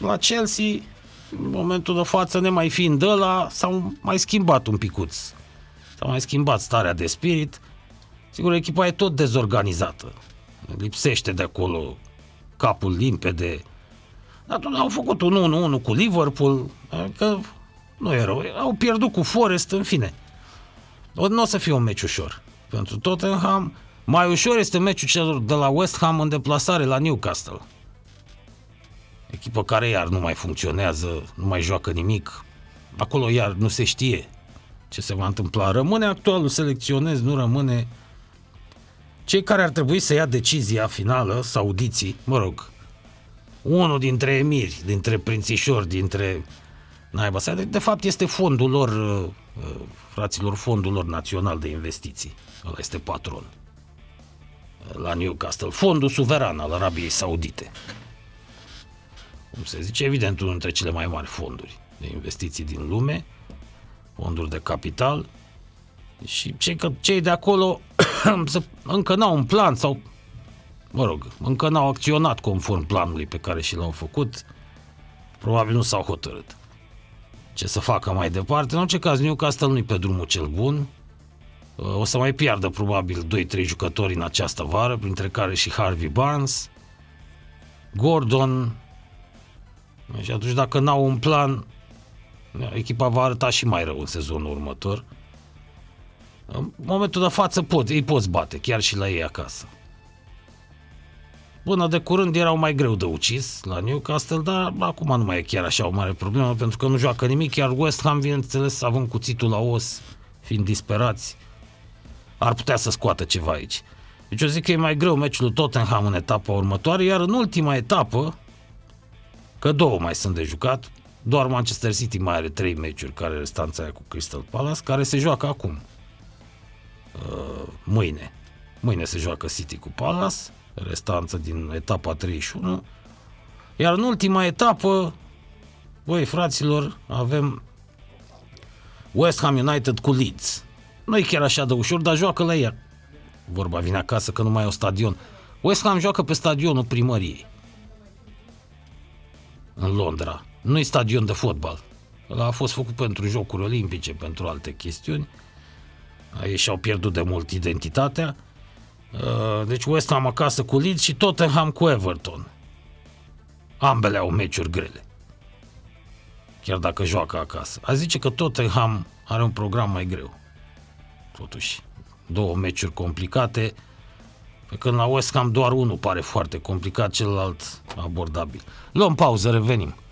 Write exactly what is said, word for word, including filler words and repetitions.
la Chelsea, în momentul de față, nemai fiind ăla, s-au mai schimbat un picuț. S-a mai schimbat starea de spirit. Sigur, echipa e tot dezorganizată. Lipsește de acolo capul limpede. Dar au făcut un unu unu cu Liverpool, că nu e rău. Au pierdut cu Forest, în fine. Nu o să fie un meci ușor. Pentru Tottenham, mai ușor este meciul celor de la West Ham în deplasare la Newcastle. Echipă care iar nu mai funcționează, nu mai joacă nimic. Acolo iar nu se știe ce se va întâmpla. Rămâne actualul selecționez, nu rămâne. Cei care ar trebui să ia decizia finală, saudiții, mă rog, unul dintre emiri, dintre prințișori, dintre naiba sa, de, de fapt este fondul lor, fraților, fondul lor național de investiții. Ăla este patron la Newcastle, fondul suveran al Arabiei Saudite. Cum se zice, evident, unul dintre cele mai mari fonduri de investiții din lume, fonduri de capital, și cei, că, cei de acolo încă n-au un plan sau, mă rog, încă n-au acționat conform planului pe care și l-au făcut, probabil nu s-au hotărât ce să facă mai departe. În orice caz, Newcastle nu-i pe drumul cel bun, o să mai piardă probabil doi trei jucători în această vară, printre care și Harvey Barnes, Gordon, și atunci dacă n-au un plan, echipa va arăta și mai rău în sezonul următor. În momentul de față pot, îi poți bate, chiar și la ei acasă. Până de curând erau mai greu de ucis la Newcastle, dar acum nu mai e chiar așa o mare problemă, pentru că nu joacă nimic, iar West Ham, bineînțeles, având cuțitul la os, fiind disperați, ar putea să scoată ceva aici. Deci eu zic că e mai greu meciul Tottenham în etapa următoare, iar în ultima etapă, că două mai sunt de jucat, doar Manchester City mai are trei meciuri, care restanța aia cu Crystal Palace, care se joacă acum. Uh, mâine. Mâine se joacă City cu Palace, restanță din etapa treizeci și unu. Iar în ultima etapă, băi, fraților, avem West Ham United cu Leeds. Nu e chiar așa de ușor, dar joacă la ea. Vorba vine acasă că nu mai e un stadion. West Ham joacă pe stadionul Primăriei în Londra. Nu e stadion de fotbal. Ăla a fost făcut pentru jocuri olimpice, pentru alte chestiuni. Ei și-au pierdut de mult identitatea. Deci West Ham acasă cu Leeds și Tottenham cu Everton. Ambele au meciuri grele, chiar dacă joacă acasă. A zice că Tottenham are un program mai greu. Totuși, două meciuri complicate, pe când la West Ham doar unul pare foarte complicat, celălalt abordabil. Luăm pauză, revenim.